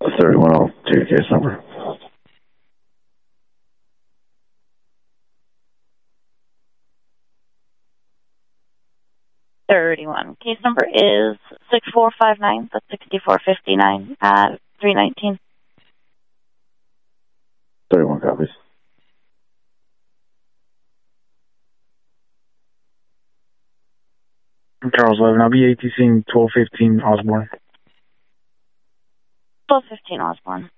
31, I'll take your case number. Case number is 6459. That's 6459 at 319. 31 copies. Charles 11. I'll be ATCing 1215 Osborne. 1215 Osborne.